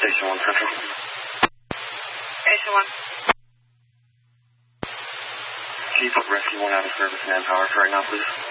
Station 1 Central. Station 1. Can you put Rescue 1 out of service, manpower for right now, please?